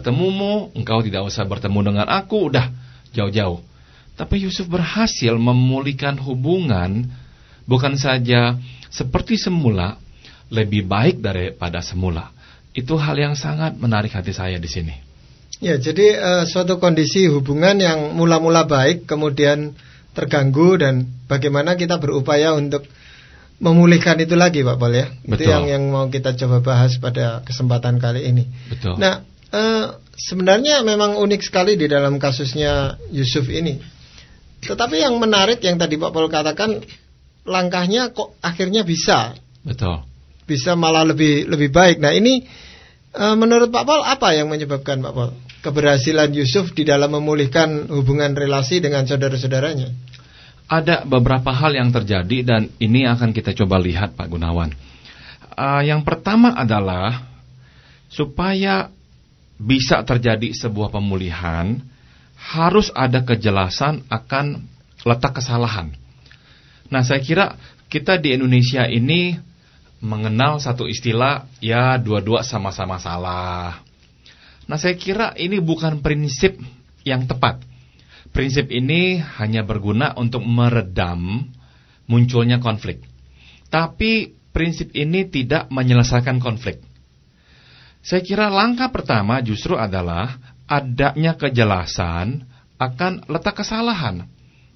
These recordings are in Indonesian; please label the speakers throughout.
Speaker 1: bertemumu, engkau tidak usah bertemu dengan aku, udah jauh-jauh. Tapi Yusuf berhasil memulihkan hubungan, bukan saja seperti semula, lebih baik daripada semula. Itu hal yang sangat menarik hati saya di sini.
Speaker 2: Ya, jadi suatu kondisi hubungan yang mula-mula baik kemudian terganggu, dan bagaimana kita berupaya untuk memulihkan itu lagi, Pak Paul ya. Betul. Itu yang mau kita coba bahas pada kesempatan kali ini.
Speaker 1: Betul.
Speaker 2: Nah, sebenarnya memang unik sekali di dalam kasusnya Yusuf ini. Tetapi yang menarik yang tadi Pak Paul katakan, langkahnya kok akhirnya bisa.
Speaker 1: Betul.
Speaker 2: Bisa malah lebih baik. Nah, ini menurut Pak Paul apa yang menyebabkan, Pak Paul, keberhasilan Yusuf di dalam memulihkan hubungan relasi dengan saudara-saudaranya?
Speaker 1: Ada beberapa hal yang terjadi dan ini akan kita coba lihat, Pak Gunawan. Yang pertama adalah supaya bisa terjadi sebuah pemulihan, harus ada kejelasan akan letak kesalahan. Nah, saya kira kita di Indonesia ini mengenal satu istilah, ya dua-dua sama-sama salah. Nah, saya kira ini bukan prinsip yang tepat. Prinsip ini hanya berguna untuk meredam munculnya konflik. Tapi prinsip ini tidak menyelesaikan konflik. Saya kira langkah pertama justru adalah adanya kejelasan akan letak kesalahan.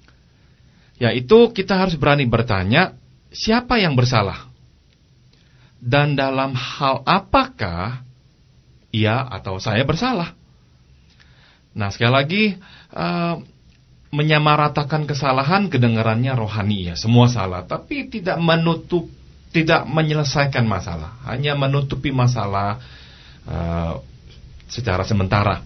Speaker 1: Yaitu kita harus berani bertanya, siapa yang bersalah? Dan dalam hal apakah ia atau saya bersalah? Nah, sekali lagi, menyamaratakan kesalahan kedengarannya rohani ya, semua salah, tapi tidak menyelesaikan masalah, hanya menutupi masalah secara sementara.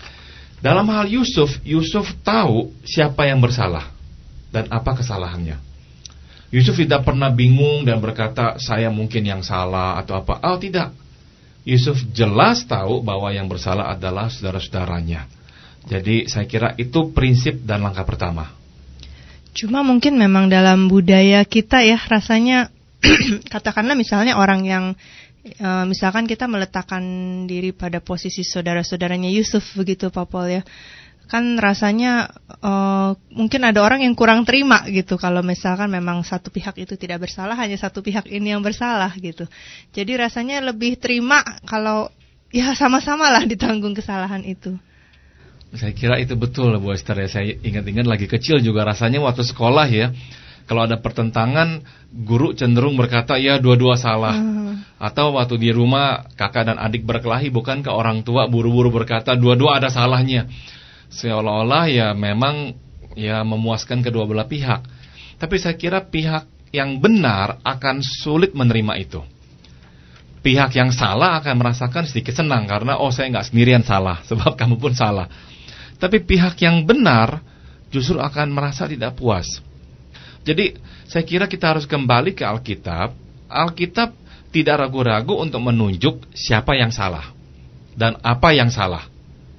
Speaker 1: Dalam hal Yusuf tahu siapa yang bersalah dan apa kesalahannya. Yusuf tidak pernah bingung dan berkata, saya mungkin yang salah atau apa. Oh, tidak. Yusuf jelas tahu bahwa yang bersalah adalah saudara-saudaranya. Jadi saya kira itu prinsip dan langkah pertama.
Speaker 3: Cuma mungkin memang dalam budaya kita ya, rasanya katakanlah misalnya orang yang misalkan kita meletakkan diri pada posisi saudara-saudaranya Yusuf begitu, Pak Paul ya. Kan rasanya mungkin ada orang yang kurang terima gitu kalau misalkan memang satu pihak itu tidak bersalah, hanya satu pihak ini yang bersalah gitu. Jadi rasanya lebih terima kalau ya sama-sama lah ditanggung kesalahan itu.
Speaker 1: Saya kira itu betul, Bu Esther ya. Saya ingat-ingat lagi kecil juga rasanya waktu sekolah ya. Kalau ada pertentangan, guru cenderung berkata ya dua-dua salah. Atau waktu di rumah kakak dan adik berkelahi, bukankah orang tua buru-buru berkata dua-dua ada salahnya. Seolah-olah ya memang ya memuaskan kedua belah pihak. Tapi saya kira pihak yang benar akan sulit menerima itu. Pihak yang salah akan merasakan sedikit senang karena saya nggak sendirian salah, sebab kamu pun salah. Tapi pihak yang benar justru akan merasa tidak puas. Jadi saya kira kita harus kembali ke Alkitab. Alkitab tidak ragu-ragu untuk menunjuk siapa yang salah dan apa yang salah.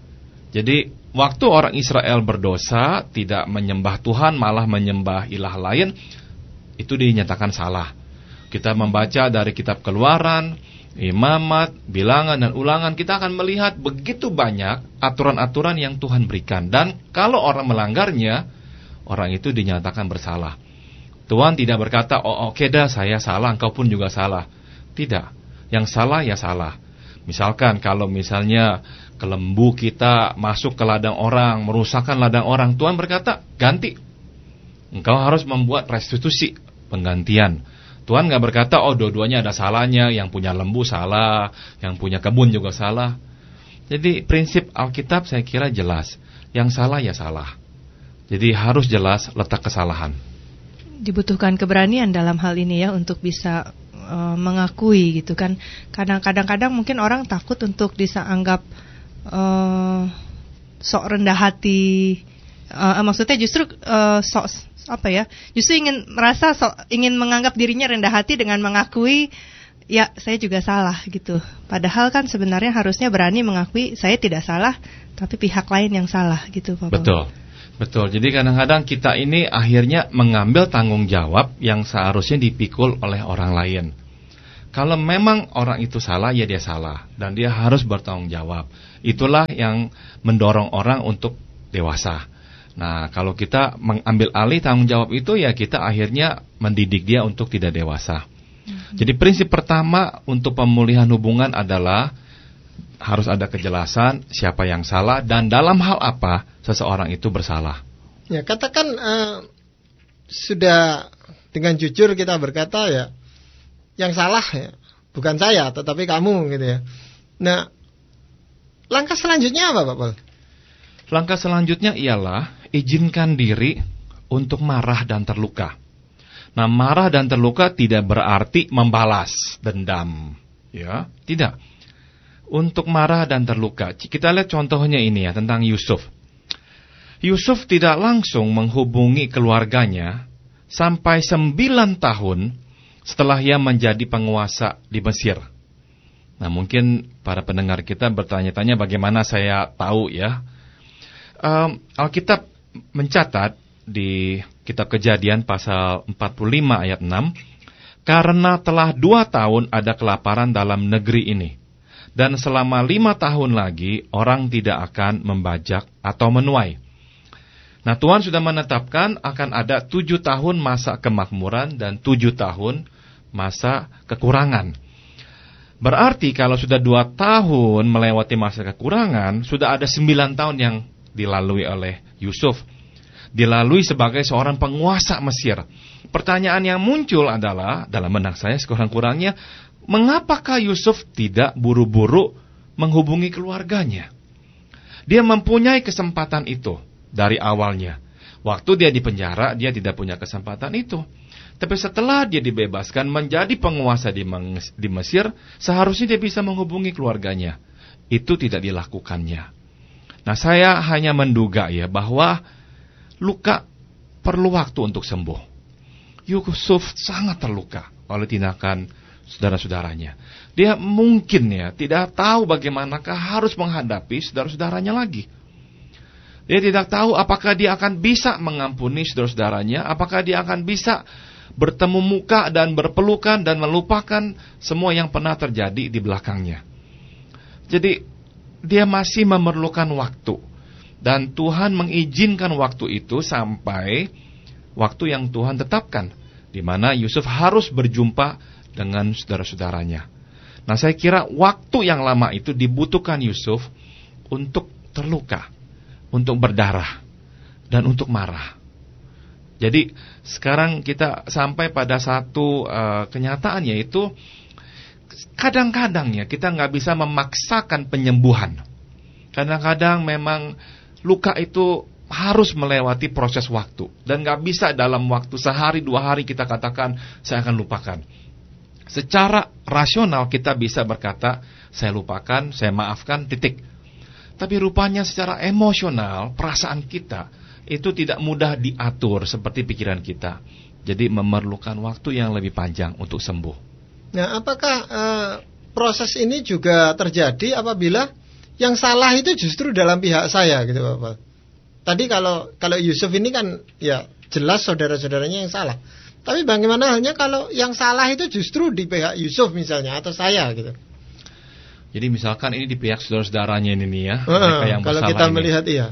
Speaker 1: Jadi waktu orang Israel berdosa, tidak menyembah Tuhan, malah menyembah ilah lain, itu dinyatakan salah. Kita membaca dari kitab Keluaran, Imamat, Bilangan, dan Ulangan, kita akan melihat begitu banyak aturan-aturan yang Tuhan berikan. Dan kalau orang melanggarnya, orang itu dinyatakan bersalah. Tuhan tidak berkata, oke dah saya salah, engkau pun juga salah. Tidak, yang salah ya salah. Misalkan kalau misalnya kelembu kita masuk ke ladang orang, merusakkan ladang orang, Tuhan berkata, ganti. Engkau harus membuat restitusi, penggantian. Tuhan nggak berkata, dua-duanya ada salahnya, yang punya lembu salah, yang punya kebun juga salah. Jadi prinsip Alkitab saya kira jelas, yang salah ya salah. Jadi harus jelas letak kesalahan.
Speaker 3: Dibutuhkan keberanian dalam hal ini ya, untuk bisa mengakui gitu kan. Kadang-kadang mungkin orang takut untuk dianggap sok rendah hati. Maksudnya justru justru ingin menganggap dirinya rendah hati dengan mengakui ya saya juga salah gitu. Padahal kan sebenarnya harusnya berani mengakui saya tidak salah, tapi pihak lain yang salah gitu, Pak.
Speaker 1: Betul. Jadi kadang-kadang kita ini akhirnya mengambil tanggung jawab yang seharusnya dipikul oleh orang lain. Kalau memang orang itu salah, ya dia salah dan dia harus bertanggung jawab. Itulah yang mendorong orang untuk dewasa. Nah, kalau kita mengambil alih tanggung jawab itu, ya kita akhirnya mendidik dia untuk tidak dewasa. Jadi prinsip pertama untuk pemulihan hubungan adalah harus ada kejelasan siapa yang salah dan dalam hal apa seseorang itu bersalah.
Speaker 2: Ya, katakan sudah dengan jujur kita berkata ya, yang salah ya bukan saya tetapi kamu gitu ya. Nah, langkah selanjutnya apa Pak Paul?
Speaker 1: Langkah selanjutnya ialah izinkan diri untuk marah dan terluka. Nah, marah dan terluka tidak berarti membalas dendam, ya, tidak. Untuk marah dan terluka, kita lihat contohnya ini ya, tentang Yusuf. Yusuf tidak langsung menghubungi keluarganya sampai 9 tahun setelah ia menjadi penguasa di Mesir. Nah, mungkin para pendengar kita bertanya-tanya bagaimana saya tahu ya. Alkitab mencatat di kitab Kejadian pasal 45 ayat 6, karena telah 2 tahun ada kelaparan dalam negeri ini, dan selama 5 tahun lagi orang tidak akan membajak atau menuai. Nah, Tuhan sudah menetapkan akan ada 7 tahun masa kemakmuran dan 7 tahun masa kekurangan. Berarti kalau sudah 2 tahun melewati masa kekurangan, sudah ada 9 tahun yang dilalui oleh Yusuf. Dilalui sebagai seorang penguasa Mesir. Pertanyaan yang muncul adalah, dalam benak saya sekurang-kurangnya, mengapakah Yusuf tidak buru-buru menghubungi keluarganya? Dia mempunyai kesempatan itu dari awalnya. Waktu dia di penjara, dia tidak punya kesempatan itu. Tapi setelah dia dibebaskan menjadi penguasa di Mesir, seharusnya dia bisa menghubungi keluarganya. Itu tidak dilakukannya. Nah, saya hanya menduga ya bahwa luka perlu waktu untuk sembuh. Yusuf sangat terluka oleh tindakan saudara-saudaranya. Dia mungkin ya tidak tahu bagaimanakah harus menghadapi saudara-saudaranya lagi. Dia tidak tahu apakah dia akan bisa mengampuni saudara-saudaranya, apakah dia akan bisa bertemu muka dan berpelukan dan melupakan semua yang pernah terjadi di belakangnya. Jadi dia masih memerlukan waktu. Dan Tuhan mengizinkan waktu itu sampai waktu yang Tuhan tetapkan, di mana Yusuf harus berjumpa dengan saudara-saudaranya. Nah, saya kira waktu yang lama itu dibutuhkan Yusuf untuk terluka, untuk berdarah, dan untuk marah. Jadi sekarang kita sampai pada satu kenyataan, yaitu kadang-kadang ya kita nggak bisa memaksakan penyembuhan. Kadang-kadang memang luka itu harus melewati proses waktu. Dan nggak bisa dalam waktu sehari 2 hari kita katakan saya akan lupakan. Secara rasional kita bisa berkata saya lupakan, saya maafkan, titik. Tapi rupanya secara emosional perasaan kita itu tidak mudah diatur seperti pikiran kita. Jadi memerlukan waktu yang lebih panjang untuk sembuh.
Speaker 2: Nah, apakah proses ini juga terjadi apabila yang salah itu justru dalam pihak saya gitu Bapak? Tadi kalau Yusuf ini kan ya jelas saudara-saudaranya yang salah. Tapi bagaimana halnya kalau yang salah itu justru di pihak Yusuf misalnya atau saya gitu?
Speaker 1: Jadi misalkan ini di pihak saudara-saudaranya ini nih ya, mereka yang
Speaker 2: kalau
Speaker 1: bersalah
Speaker 2: kita
Speaker 1: ini.
Speaker 2: Melihat iya.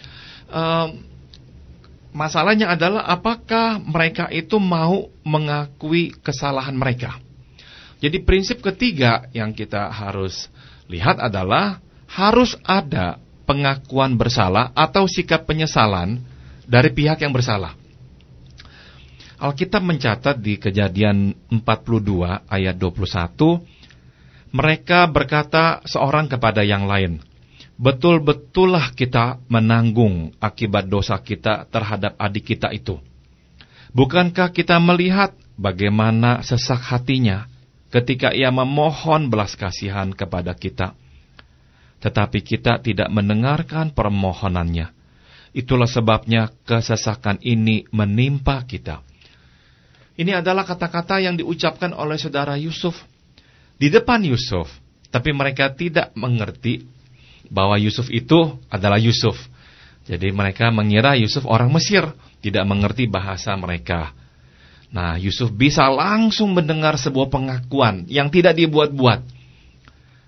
Speaker 1: Masalahnya adalah apakah mereka itu mau mengakui kesalahan mereka? Jadi prinsip ketiga yang kita harus lihat adalah harus ada pengakuan bersalah atau sikap penyesalan dari pihak yang bersalah. Alkitab mencatat di Kejadian 42 ayat 21, mereka berkata seorang kepada yang lain, betul-betullah kita menanggung akibat dosa kita terhadap adik kita itu. Bukankah kita melihat bagaimana sesak hatinya ketika ia memohon belas kasihan kepada kita? Tetapi kita tidak mendengarkan permohonannya. Itulah sebabnya kesesakan ini menimpa kita. Ini adalah kata-kata yang diucapkan oleh saudara Yusuf di depan Yusuf. Tapi mereka tidak mengerti bahwa Yusuf itu adalah Yusuf. Jadi mereka mengira Yusuf orang Mesir, tidak mengerti bahasa mereka. Nah, Yusuf bisa langsung mendengar sebuah pengakuan yang tidak dibuat-buat.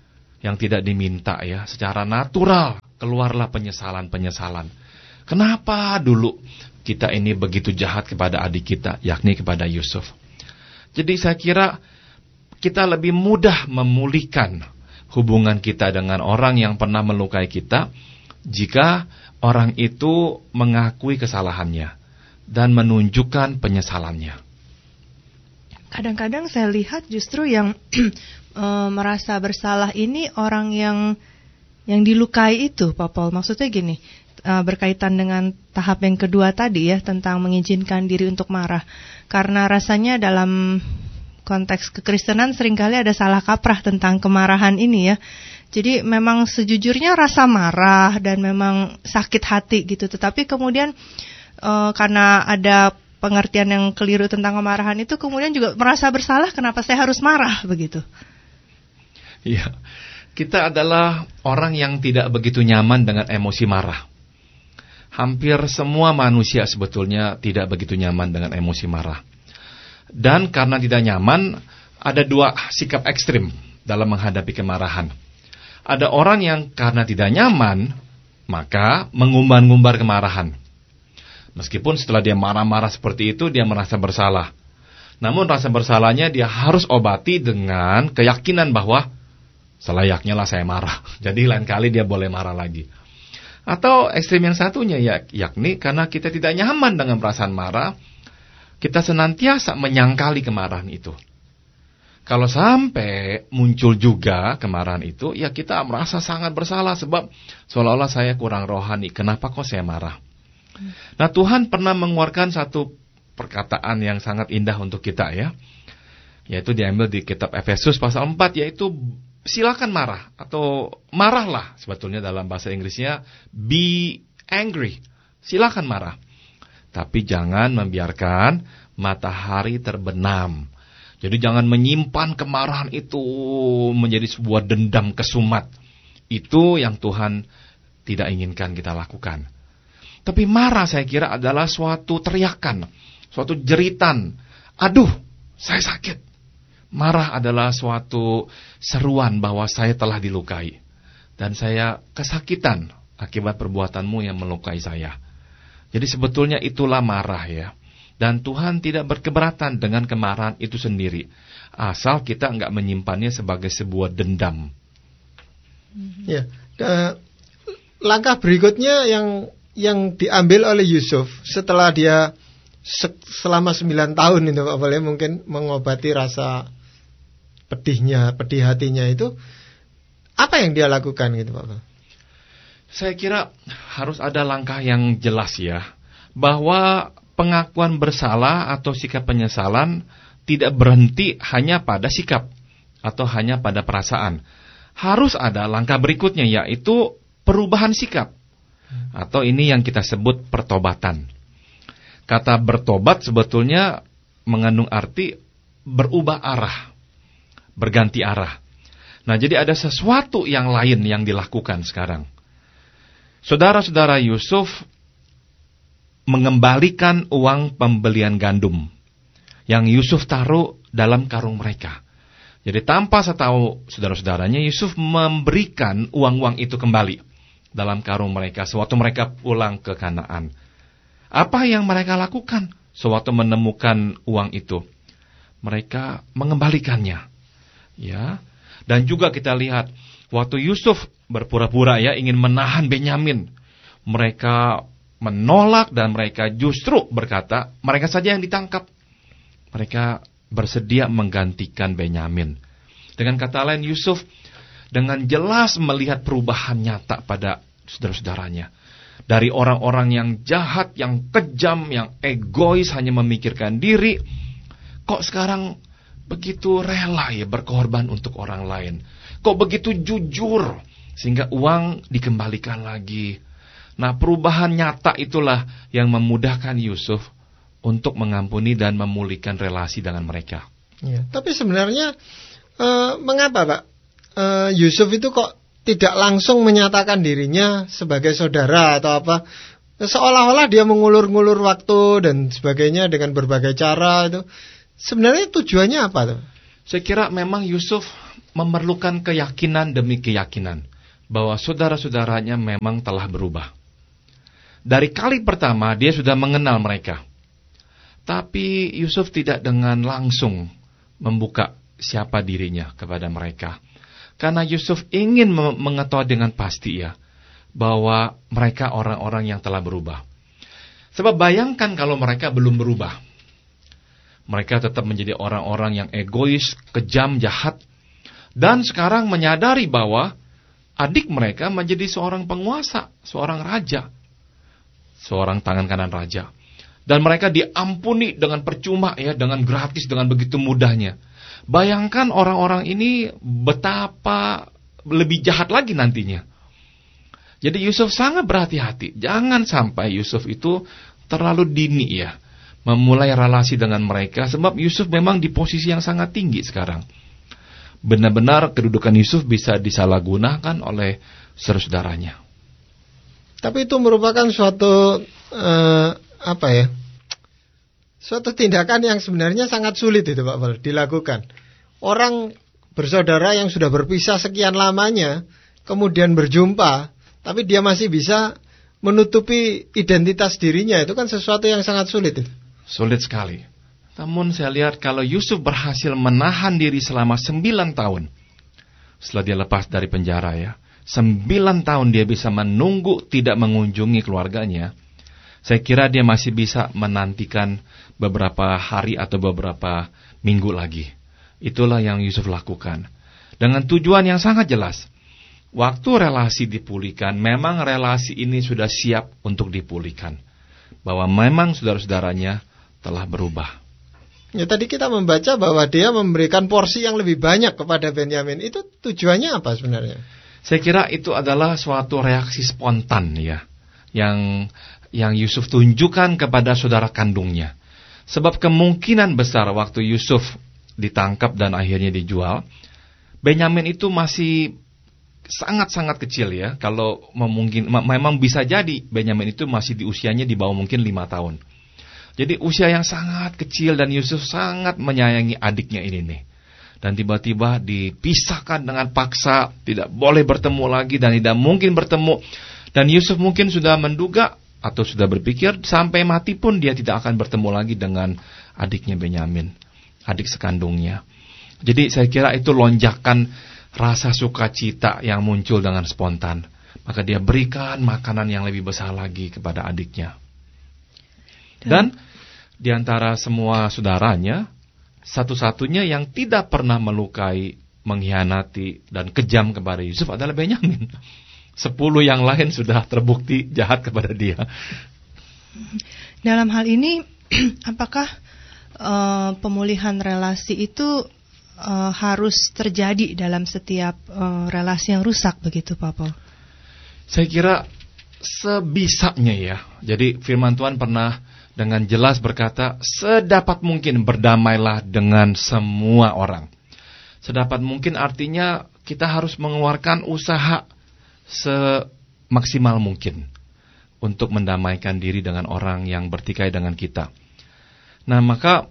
Speaker 1: yang tidak diminta ya, secara natural keluarlah penyesalan-penyesalan. Kenapa dulu kita ini begitu jahat kepada adik kita, yakni kepada Yusuf. Jadi saya kira kita lebih mudah memulihkan hubungan kita dengan orang yang pernah melukai kita jika orang itu mengakui kesalahannya dan menunjukkan penyesalannya.
Speaker 3: Kadang-kadang saya lihat justru yang merasa bersalah ini orang yang dilukai itu, Pak Paul. Maksudnya gini, berkaitan dengan tahap yang kedua tadi ya, tentang mengizinkan diri untuk marah. Karena rasanya dalam konteks kekristenan seringkali ada salah kaprah tentang kemarahan ini ya. Jadi memang sejujurnya rasa marah dan memang sakit hati gitu. Tetapi kemudian karena ada pengertian yang keliru tentang kemarahan itu, kemudian juga merasa bersalah, kenapa saya harus marah begitu.
Speaker 1: Iya, kita adalah orang yang tidak begitu nyaman dengan emosi marah. Hampir semua manusia sebetulnya tidak begitu nyaman dengan emosi marah. Dan karena tidak nyaman, ada dua sikap ekstrim dalam menghadapi kemarahan. Ada orang yang karena tidak nyaman, maka mengumbar-ngumbar kemarahan. Meskipun setelah dia marah-marah seperti itu, dia merasa bersalah. Namun rasa bersalahnya dia harus obati dengan keyakinan bahwa selayaknya lah saya marah. Jadi lain kali dia boleh marah lagi. Atau ekstrim yang satunya yakni karena kita tidak nyaman dengan perasaan marah, kita senantiasa menyangkali kemarahan itu. Kalau sampai muncul juga kemarahan itu, ya kita merasa sangat bersalah sebab seolah-olah saya kurang rohani. Kenapa kok saya marah? Nah, Tuhan pernah mengeluarkan satu perkataan yang sangat indah untuk kita ya. Yaitu diambil di kitab Efesus pasal 4, yaitu silakan marah atau marahlah sebetulnya dalam bahasa Inggrisnya be angry. Silakan marah. Tapi jangan membiarkan matahari terbenam. Jadi jangan menyimpan kemarahan itu menjadi sebuah dendam kesumat. Itu yang Tuhan tidak inginkan kita lakukan. Tapi marah saya kira adalah suatu teriakan, suatu jeritan. Aduh, saya sakit. Marah adalah suatu seruan bahwa saya telah dilukai. Dan saya kesakitan akibat perbuatanmu yang melukai saya. Jadi sebetulnya itulah marah ya. Dan Tuhan tidak berkeberatan dengan kemarahan itu sendiri. Asal kita enggak menyimpannya sebagai sebuah dendam.
Speaker 2: Ya, langkah berikutnya yang diambil oleh Yusuf setelah dia selama 9 tahun itu Pak Paul, mungkin mengobati rasa pedih hatinya itu, apa yang dia lakukan gitu Pak Paul?
Speaker 1: Saya kira harus ada langkah yang jelas ya, bahwa pengakuan bersalah atau sikap penyesalan tidak berhenti hanya pada sikap atau hanya pada perasaan. Harus ada langkah berikutnya, yaitu perubahan sikap. Atau ini yang kita sebut pertobatan. Kata bertobat sebetulnya mengandung arti berubah arah, berganti arah. Nah, jadi ada sesuatu yang lain yang dilakukan sekarang. Saudara-saudara Yusuf mengembalikan uang pembelian gandum yang Yusuf taruh dalam karung mereka. Jadi tanpa setahu saudara-saudaranya, Yusuf memberikan uang-uang itu kembali dalam karung mereka sewaktu mereka pulang ke Kanaan. Apa yang mereka lakukan sewaktu menemukan uang itu? Mereka mengembalikannya. Ya. Dan juga kita lihat waktu Yusuf berpura-pura ingin menahan Benyamin, mereka menolak dan mereka justru berkata mereka saja yang ditangkap. Mereka bersedia menggantikan Benyamin. Dengan kata lain, Yusuf dengan jelas melihat perubahan nyata pada saudara-saudaranya. Dari orang-orang yang jahat, yang kejam, yang egois, hanya memikirkan diri, kok sekarang begitu rela berkorban untuk orang lain. Kok begitu jujur sehingga uang dikembalikan lagi. Nah, perubahan nyata itulah yang memudahkan Yusuf untuk mengampuni dan memulihkan relasi dengan mereka.
Speaker 2: Ya, tapi sebenarnya mengapa Pak Yusuf itu kok tidak langsung menyatakan dirinya sebagai saudara atau apa? Seolah-olah dia mengulur-ngulur waktu dan sebagainya dengan berbagai cara itu. Sebenarnya tujuannya apa tuh?
Speaker 1: Saya kira memang Yusuf memerlukan keyakinan demi keyakinan bahwa saudara-saudaranya memang telah berubah. Dari kali pertama dia sudah mengenal mereka. Tapi Yusuf tidak dengan langsung membuka siapa dirinya kepada mereka. Karena Yusuf ingin mengetahui dengan pasti ya, bahwa mereka orang-orang yang telah berubah. Sebab bayangkan kalau mereka belum berubah. Mereka tetap menjadi orang-orang yang egois, kejam, jahat. Dan sekarang menyadari bahwa adik mereka menjadi seorang penguasa, seorang raja. Seorang tangan kanan raja. Dan mereka diampuni dengan percuma ya, dengan gratis, dengan begitu mudahnya. Bayangkan orang-orang ini betapa lebih jahat lagi nantinya. Jadi Yusuf sangat berhati-hati. Jangan sampai Yusuf itu terlalu dini ya, memulai relasi dengan mereka. Sebab Yusuf memang di posisi yang sangat tinggi sekarang. Benar-benar kedudukan Yusuf bisa disalahgunakan oleh saudara-saudaranya.
Speaker 2: Tapi itu merupakan suatu suatu tindakan yang sebenarnya sangat sulit itu Pak Pol dilakukan. Orang bersaudara yang sudah berpisah sekian lamanya kemudian berjumpa, tapi dia masih bisa menutupi identitas dirinya, itu kan sesuatu yang sangat sulit itu.
Speaker 1: Sulit sekali. Namun saya lihat kalau Yusuf berhasil menahan diri selama 9 tahun setelah dia lepas dari penjara ya, 9 tahun dia bisa menunggu tidak mengunjungi keluarganya. Saya kira dia masih bisa menantikan beberapa hari atau beberapa minggu lagi. Itulah yang Yusuf lakukan. Dengan tujuan yang sangat jelas. Waktu relasi dipulihkan, memang relasi ini sudah siap untuk dipulihkan. Bahwa memang saudara-saudaranya telah berubah.
Speaker 2: Ya tadi kita membaca bahwa dia memberikan porsi yang lebih banyak kepada Benyamin. Itu tujuannya apa sebenarnya?
Speaker 1: Saya kira itu adalah suatu reaksi spontan ya. Yang Yusuf tunjukkan kepada saudara kandungnya. Sebab kemungkinan besar waktu Yusuf ditangkap dan akhirnya dijual, Benyamin itu masih sangat-sangat kecil ya. Kalau memang bisa jadi Benyamin itu masih di usianya di bawah mungkin 5 tahun. Jadi usia yang sangat kecil dan Yusuf sangat menyayangi adiknya ini nih. Dan tiba-tiba dipisahkan dengan paksa, tidak boleh bertemu lagi dan tidak mungkin bertemu. Dan Yusuf mungkin sudah menduga atau sudah berpikir sampai mati pun dia tidak akan bertemu lagi dengan adiknya Benyamin, adik sekandungnya. Jadi saya kira itu lonjakan rasa sukacita yang muncul dengan spontan. Maka dia berikan makanan yang lebih besar lagi kepada adiknya. Dan di antara semua saudaranya, satu-satunya yang tidak pernah melukai, mengkhianati dan kejam kepada Yusuf adalah Benyamin. 10 yang lain sudah terbukti jahat kepada dia.
Speaker 3: Dalam hal ini, apakah pemulihan relasi itu harus terjadi dalam setiap relasi yang rusak begitu Pak Paul?
Speaker 1: Saya kira sebisanya ya. Jadi firman Tuhan pernah dengan jelas berkata, sedapat mungkin berdamailah dengan semua orang. Sedapat mungkin artinya kita harus mengeluarkan usaha semaksimal mungkin untuk mendamaikan diri dengan orang yang bertikai dengan kita. Nah maka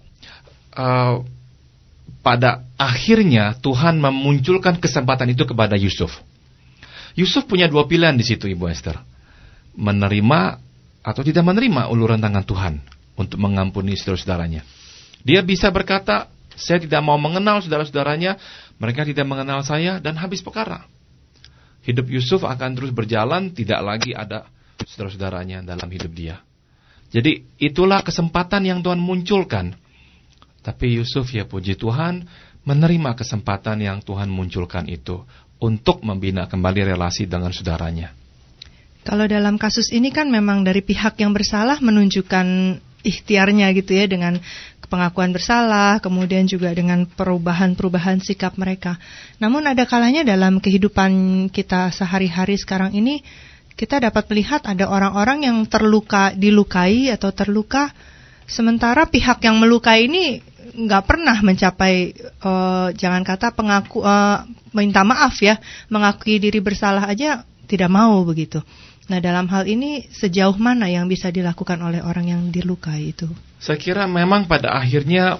Speaker 1: pada akhirnya Tuhan memunculkan kesempatan itu kepada Yusuf. Yusuf punya 2 pilihan di situ Ibu Esther. Menerima atau tidak menerima uluran tangan Tuhan untuk mengampuni saudara-saudaranya. Dia bisa berkata, saya tidak mau mengenal saudara-saudaranya, mereka tidak mengenal saya, dan habis perkara. Hidup Yusuf akan terus berjalan, tidak lagi ada saudara-saudaranya dalam hidup dia. Jadi itulah kesempatan yang Tuhan munculkan. Tapi Yusuf ya puji Tuhan menerima kesempatan yang Tuhan munculkan itu untuk membina kembali relasi dengan saudaranya.
Speaker 3: Kalau dalam kasus ini kan memang dari pihak yang bersalah menunjukkan ikhtiarnya gitu ya, dengan pengakuan bersalah, kemudian juga dengan perubahan-perubahan sikap mereka. Namun ada kalanya dalam kehidupan kita sehari-hari sekarang ini, kita dapat melihat ada orang-orang yang dilukai atau terluka, sementara pihak yang melukai ini nggak pernah mencapai, jangan kata minta maaf ya, mengakui diri bersalah aja tidak mau begitu. Nah dalam hal ini sejauh mana yang bisa dilakukan oleh orang yang dilukai itu?
Speaker 1: Saya kira memang pada akhirnya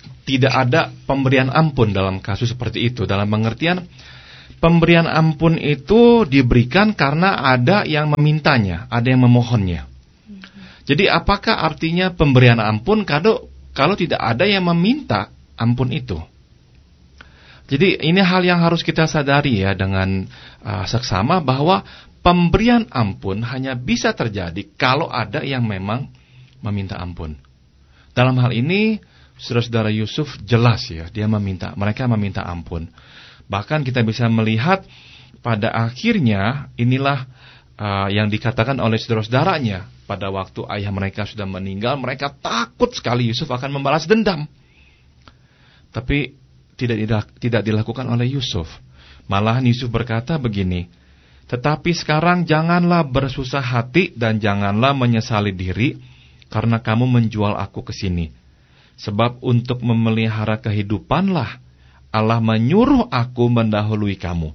Speaker 1: tidak ada pemberian ampun dalam kasus seperti itu. Dalam pengertian pemberian ampun itu diberikan karena ada yang memintanya, ada yang memohonnya. Jadi apakah artinya pemberian ampun kalau tidak ada yang meminta ampun itu? Jadi ini hal yang harus kita sadari ya dengan seksama, bahwa pemberian ampun hanya bisa terjadi kalau ada yang memang meminta ampun. Dalam hal ini saudara-saudara Yusuf jelas ya, mereka meminta ampun. Bahkan kita bisa melihat pada akhirnya inilah yang dikatakan oleh saudara-saudaranya. Pada waktu ayah mereka sudah meninggal, mereka takut sekali Yusuf akan membalas dendam. Tapi tidak dilakukan oleh Yusuf. Malahan Yusuf berkata begini, "Tetapi sekarang janganlah bersusah hati dan janganlah menyesali diri karena kamu menjual aku ke sini. Sebab untuk memelihara kehidupanlah Allah menyuruh aku mendahului kamu."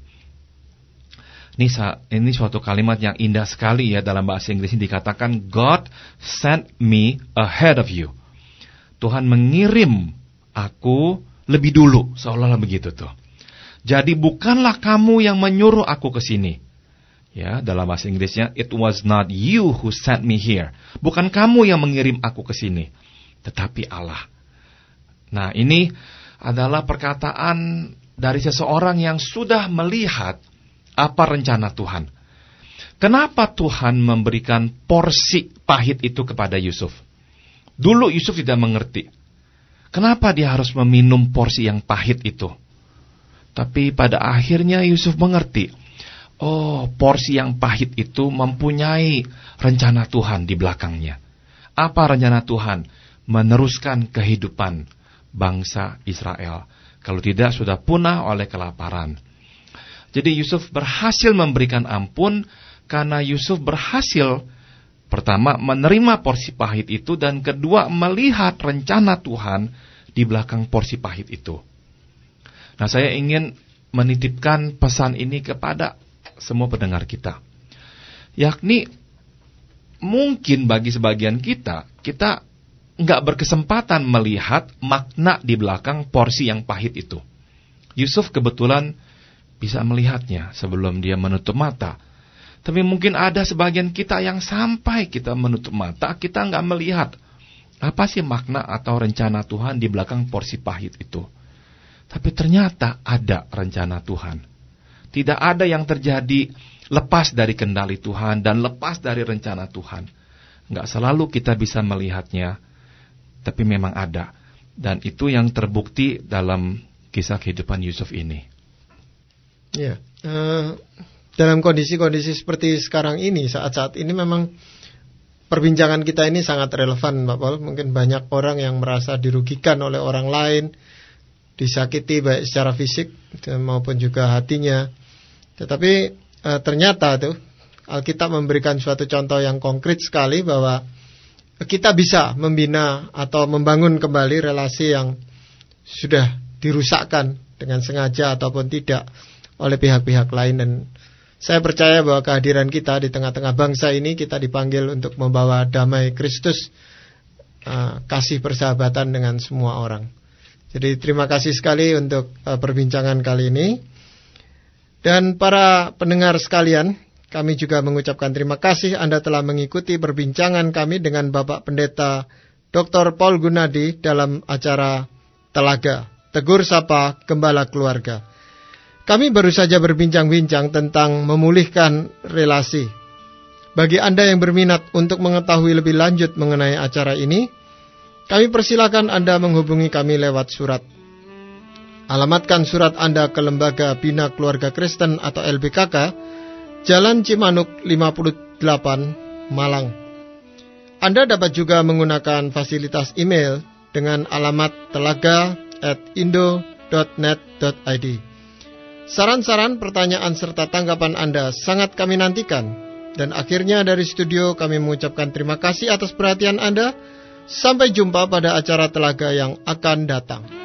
Speaker 1: Ini suatu kalimat yang indah sekali ya. Dalam bahasa Inggris ini dikatakan God sent me ahead of you. Tuhan mengirim aku lebih dulu, seolah-olah begitu tuh. Jadi bukanlah kamu yang menyuruh aku ke sini. Ya, dalam bahasa Inggrisnya, it was not you who sent me here. Bukan kamu yang mengirim aku ke sini, tetapi Allah. Nah, ini adalah perkataan dari seseorang yang sudah melihat apa rencana Tuhan. Kenapa Tuhan memberikan porsi pahit itu kepada Yusuf? Dulu Yusuf tidak mengerti. Kenapa dia harus meminum porsi yang pahit itu? Tapi pada akhirnya Yusuf mengerti. Oh, porsi yang pahit itu mempunyai rencana Tuhan di belakangnya. Apa rencana Tuhan? Meneruskan kehidupan bangsa Israel. Kalau tidak, sudah punah oleh kelaparan. Jadi Yusuf berhasil memberikan ampun karena Yusuf berhasil, pertama, menerima porsi pahit itu, dan kedua, melihat rencana Tuhan di belakang porsi pahit itu. Nah, saya ingin menitipkan pesan ini kepada semua pendengar kita. Yakni, mungkin bagi sebagian kita nggak berkesempatan melihat makna di belakang porsi yang pahit itu. Yusuf kebetulan bisa melihatnya sebelum dia menutup mata. Tapi mungkin ada sebagian kita yang sampai kita menutup mata, kita nggak melihat apa sih makna atau rencana Tuhan di belakang porsi pahit itu. Tapi ternyata ada rencana Tuhan. Tidak ada yang terjadi lepas dari kendali Tuhan dan lepas dari rencana Tuhan. Nggak selalu kita bisa melihatnya, tapi memang ada. Dan itu yang terbukti dalam kisah kehidupan Yusuf ini.
Speaker 2: Ya, dalam kondisi-kondisi seperti sekarang ini, saat-saat ini memang perbincangan kita ini sangat relevan, Pak Paul. Mungkin banyak orang yang merasa dirugikan oleh orang lain, disakiti baik secara fisik maupun juga hatinya. Tetapi ternyata tuh Alkitab memberikan suatu contoh yang konkret sekali bahwa kita bisa membina atau membangun kembali relasi yang sudah dirusakkan dengan sengaja ataupun tidak oleh pihak-pihak lain. Dan saya percaya bahwa kehadiran kita di tengah-tengah bangsa ini, kita dipanggil untuk membawa damai Kristus, kasih persahabatan dengan semua orang. Jadi terima kasih sekali untuk perbincangan kali ini. Dan para pendengar sekalian, kami juga mengucapkan terima kasih Anda telah mengikuti perbincangan kami dengan Bapak Pendeta Dr. Paul Gunadi dalam acara Telaga, Tegur Sapa Gembala Keluarga. Kami baru saja berbincang-bincang tentang memulihkan relasi. Bagi Anda yang berminat untuk mengetahui lebih lanjut mengenai acara ini, kami persilakan Anda menghubungi kami lewat surat. Alamatkan surat Anda ke Lembaga Bina Keluarga Kristen atau LBKK, Jalan Cimanuk 58, Malang. Anda dapat juga menggunakan fasilitas email dengan alamat telaga@indo.net.id. Saran-saran, pertanyaan, serta tanggapan Anda sangat kami nantikan. Dan akhirnya dari studio kami mengucapkan terima kasih atas perhatian Anda. Sampai jumpa pada acara Telaga yang akan datang.